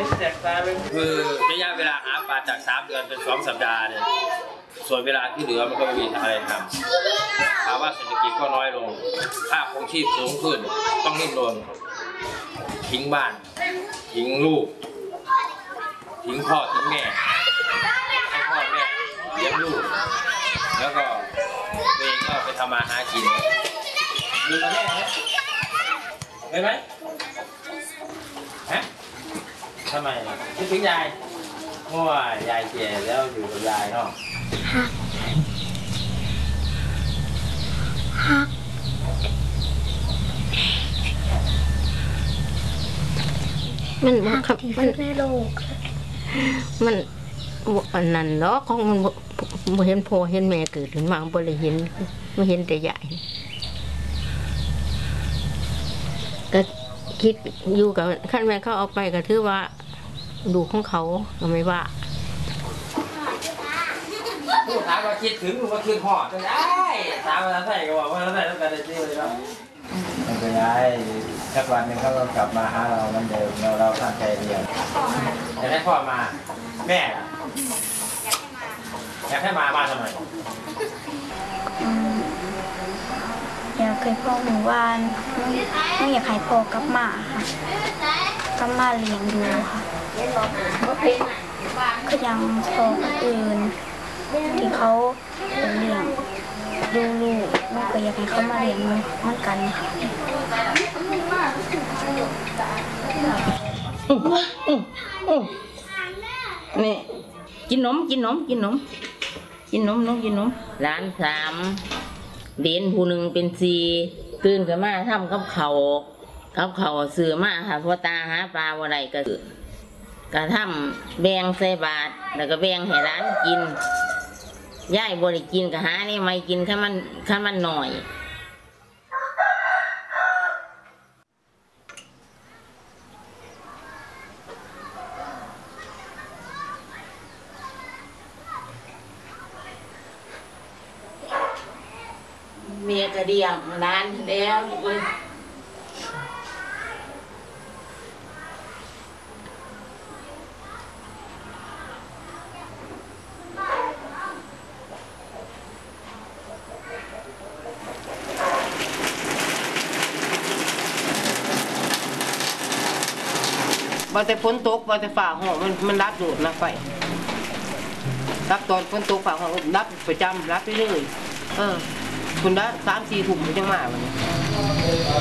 แตกตาเลยคือระยะเวลาหาปลาจาก3 เดือนเป็น2 สัปดาห์เนี่ยส่วนเวลาที่เหลือมันก็ไม่มีอะไรทำภาวะเศรษฐกิจก็น้อยลงค่าครองชีพสูงขึ้นต้องดิ้นรนทิ้งบ้านทิ้งลูกทิ้งพ่อทิ้งแม่ให้พ่อแม่เลี้ยงลูกแล้วก็ตัวเองก็ไปทำมาหากินดูแม่ได้ไหมฮะทำไมคิดถึงยายเพราะว่ายายแก่แล้วอยู่กับยายเนาะมันบอกครับมันในโลกมันอันนั้นเนาะของมันบ่เห็นพ่อเห็นแม่เกิดขึ้นมาบ่ได้เห็นบ่เห็นแต่ยายก็คิดอยู่กับขั้นแม่เขาเอาไปก็ถือว่าดูของเขาก็ไม่ว่าผู้ถามว่าคิดถึงหรือว่าคิดหอดก็ได้ถามว่าใส่ก็บอกว่าใส่ต้องการได้ที่เลยเนาะไม่เป็นไรสักวันหนึ่งเขาก็กลับมาหาเราเหมือนเดิมเราตั้งใจเรียนอยากให้พ่อมาแม่อยากให้มาทำไมอยากให้พ่อหมู่บ้านไม่อยากให้พ่อกลับมาค่ะกลับมาเลี้ยงดูค่ะคือยังพ่อคนอื่นที่เขาเลี้ยงดูลูกมันก็อยากให้เขามาเลี้ยงเหมือนกันค่ะนี่กินนมหลาน3เด่นผู้หนึ่งเป็น4ตื่นขึ้นมาทำกับเขาซื้อมาค่ะพ่อตาหาปลาวันใดก็ทำแบ่งใส่บาตรแล้วก็แบ่งให้ร้านกินย่ายบริกินก็หานี่ไม่กินข้ามันหน่อยเมียก็เลี้ยงร้านแล้วบางแต่ฝนตกบางแต่ฝ่าห้องมันรับอยู่นะไฟรับตอนฝนตกฝ่าห้องรับประจำรับไปเรื่อยคุณได้3-4 ถุงมันยังมาวันนี้